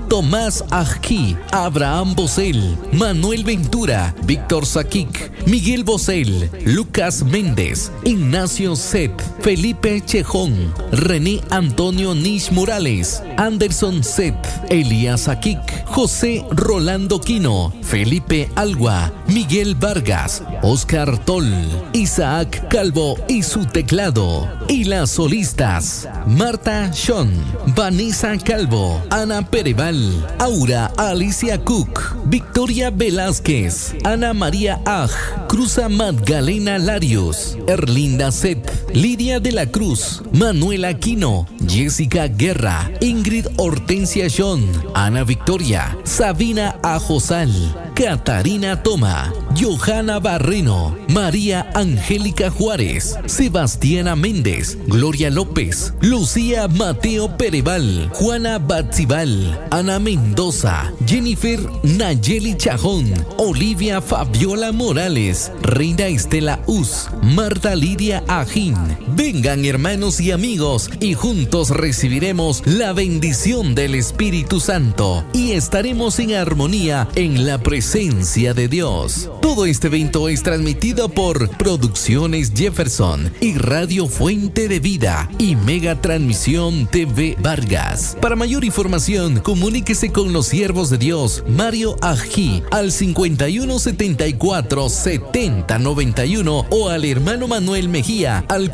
Tomás Ajki, Abraham Bosel, Manuel Ventura, Víctor Saquic, Miguel Bosel, Lucas Méndez, Ignacio Set, Felipe Chejón, René Antonio Nish Morales, Anderson Set, Elías Saquic, José Rolando Quino, Felipe Algua, Miguel Vargas, Oscar Toll, Isaac Calvo y su teclado. Y las solistas: Marta Sean, Vanessa Calvo, Ana Pereval, Aura Alicia Cook, Victoria Velázquez, Ana María Aj, Cruza Magdalena Larios, Erlinda Set, Lidia de la Cruz, Manuela Aquino, Jessica Guerra, Ingrid Hortensia John, Ana Victoria, Sabina Ajosal, Catarina Toma, Johanna Barreno, María Angélica Juárez, Sebastiana Méndez, Gloria López, Lucía Mateo Pereval, Juana Batzibal, Ana Mendoza, Jennifer Nayeli Chajón, Olivia Fabiola Morales, Reina Estela Uz, Marta Lidia Ajín. Vengan, hermanos y amigos, y juntos recibiremos la bendición del Espíritu Santo y estaremos en armonía en la presencia de Dios. Todo este evento es transmitido por Producciones Jefferson y Radio Fuente de Vida y Mega Transmisión TV Vargas. Para mayor información, comuníquese con los siervos de Dios Mario Ají al 5174-7091 o al hermano Manuel Mejía al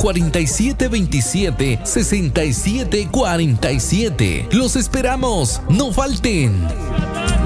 4727-6747. Los esperamos, no falten.